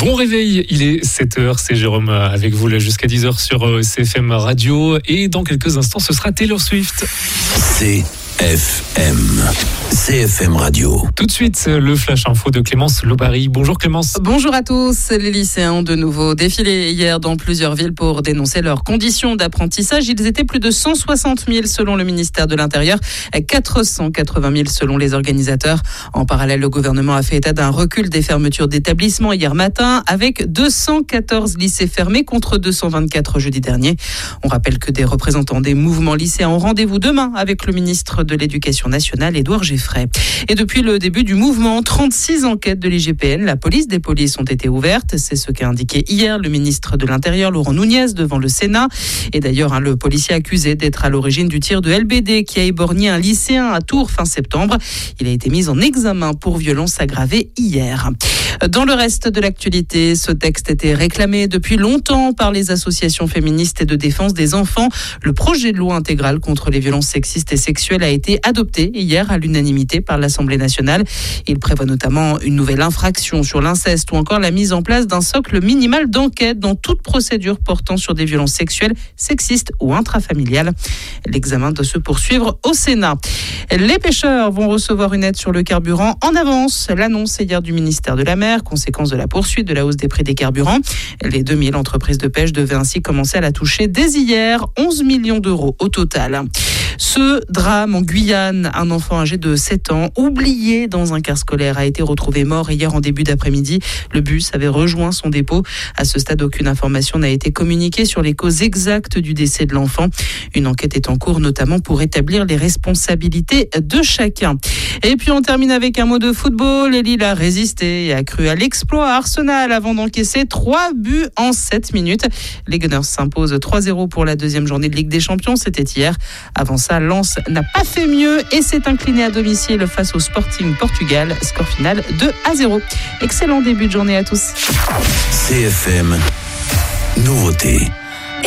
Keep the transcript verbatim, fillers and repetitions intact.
Bon réveil, il est sept heures, c'est Jérôme avec vous là jusqu'à dix heures sur C F M Radio et dans quelques instants ce sera Taylor Swift. C F M, C F M Radio. Tout de suite, le flash info de Clémence Lobary. Bonjour Clémence. Bonjour à tous. Les lycéens ont de nouveau défilé hier dans plusieurs villes pour dénoncer leurs conditions d'apprentissage. Ils étaient plus de cent soixante mille selon le ministère de l'Intérieur, quatre cent quatre-vingt mille selon les organisateurs. En parallèle, le gouvernement a fait état d'un recul des fermetures d'établissements hier matin avec deux cent quatorze lycées fermés contre deux cent vingt-quatre jeudi dernier. On rappelle que des représentants des mouvements lycéens ont rendez-vous demain avec le ministre de l'Éducation nationale, Édouard Geffray. Et depuis le début du mouvement, trente-six enquêtes de l'I G P N, la police des polices ont été ouvertes. C'est ce qu'a indiqué hier le ministre de l'Intérieur, Laurent Nunez, devant le Sénat. Et d'ailleurs, hein, le policier accusé d'être à l'origine du tir de L B D qui a éborgné un lycéen à Tours fin septembre. Il a été mis en examen pour violence aggravée hier. Dans le reste de l'actualité, ce texte était réclamé depuis longtemps par les associations féministes et de défense des enfants. Le projet de loi intégral contre les violences sexistes et sexuelles a été adopté hier à l'unanimité par l'Assemblée nationale. Il prévoit notamment une nouvelle infraction sur l'inceste ou encore la mise en place d'un socle minimal d'enquête dans toute procédure portant sur des violences sexuelles, sexistes ou intrafamiliales. L'examen doit se poursuivre au Sénat. Les pêcheurs vont recevoir une aide sur le carburant en avance. L'annonce hier du ministère de la Mer, conséquence de la poursuite de la hausse des prix des carburants. Les deux mille entreprises de pêche devaient ainsi commencer à la toucher dès hier, onze millions d'euros au total. Ce drame en Guyane, un enfant âgé de sept ans, oublié dans un car scolaire, a été retrouvé mort hier en début d'après-midi. Le bus avait rejoint son dépôt. À ce stade, aucune information n'a été communiquée sur les causes exactes du décès de l'enfant. Une enquête est en cours, notamment pour établir les responsabilités de chacun. Et puis on termine avec un mot de football. Lille a résisté et a cru à l'exploit à Arsenal avant d'encaisser trois buts en sept minutes. Les Gunners s'imposent trois zéro pour la deuxième journée de Ligue des Champions. C'était hier. Avant ça, Lens n'a pas fait mieux et s'est incliné à domicile face au Sporting Portugal. Score final deux à zéro. Excellent début de journée à tous. C F M, nouveauté.